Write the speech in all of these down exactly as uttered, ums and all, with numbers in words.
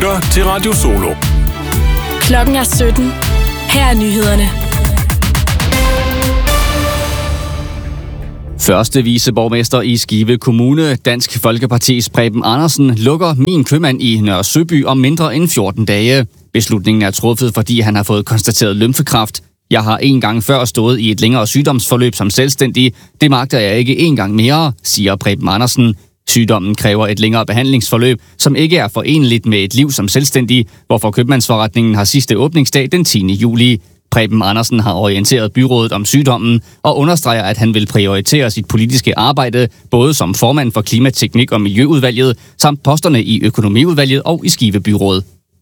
lytter til Radio Solo. Klokken er sytten. Her er nyhederne. Første viceborgmester i Skive Kommune, Dansk Folkepartis Preben Andersen, lukker Min Købmand i Nørre Søby om mindre end fjorten dage. Beslutningen er truffet, fordi han har fået konstateret lymfekræft. Jeg har en gang før stået i et længere sygdomsforløb som selvstændig. Det magter jeg ikke en gang mere, siger Preben Andersen. Sygdommen kræver et længere behandlingsforløb, som ikke er forenligt med et liv som selvstændig, hvorfor købmandsforretningen har sidste åbningsdag den tiende juli. Preben Andersen har orienteret byrådet om sygdommen og understreger, at han vil prioritere sit politiske arbejde, både som formand for Klimateknik- og Miljøudvalget, samt posterne i Økonomiudvalget og i Skive Byråd.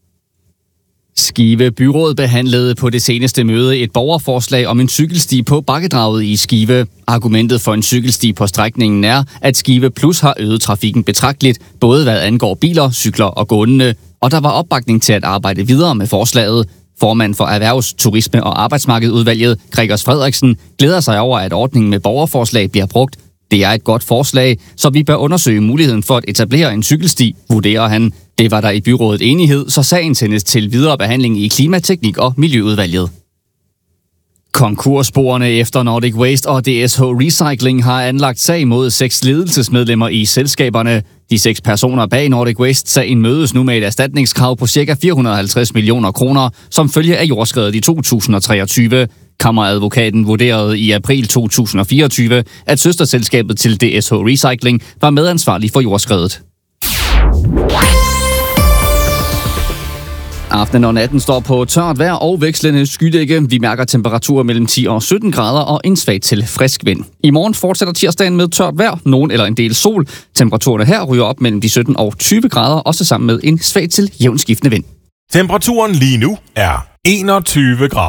Skive Byråd behandlede på det seneste møde et borgerforslag om en cykelsti på Bakkedraget i Skive. Argumentet for en cykelsti på strækningen er, at Skive Plus har øget trafikken betragteligt, både hvad angår biler, cykler og gående, og der var opbakning til at arbejde videre med forslaget. Formand for Erhvervs-, Turisme- og Arbejdsmarkedudvalget, Gregers Frederiksen, glæder sig over, at ordningen med borgerforslag bliver brugt. Det er et godt forslag, så vi bør undersøge muligheden for at etablere en cykelsti, vurderer han. Det var der i byrådet enighed, så sagen sendes til videre behandling i Klimateknik- og Miljøudvalget. Konkurssporene efter Nordic Waste og D S H Recycling har anlagt sag mod seks ledelsesmedlemmer i selskaberne. De seks personer bag Nordic Waste-sagen mødes nu med et erstatningskrav på ca. fire hundrede og halvtreds millioner kroner, som følge af jordskredet i to tusind og treogtyve. Kammeradvokaten vurderede i april to tusind og fireogtyve, at søsterselskabet til D S H Recycling var medansvarlig for jordskredet. Aftenen og natten står på tørt vejr og vekslende skydække. Vi mærker temperaturer mellem ti og sytten grader og en svag til frisk vind. I morgen fortsætter tirsdagen med tørt vejr, nogen eller en del sol. Temperaturerne her ryger op mellem de sytten og tyve grader, også sammen med en svag til jævnskiftende vind. Temperaturen lige nu er enogtyve grader.